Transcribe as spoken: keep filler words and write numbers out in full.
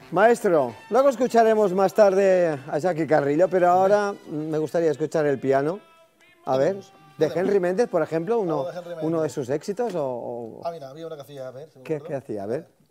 Maestro, luego escucharemos más tarde a Jackie Carrillo, pero ahora me gustaría escuchar el piano. A ver, de Henry Méndez, por ejemplo, uno, uno de sus éxitos. O, o... Ah, mira, había una que hacía, a ver. ¿Qué, ¿Qué hacía? A ver.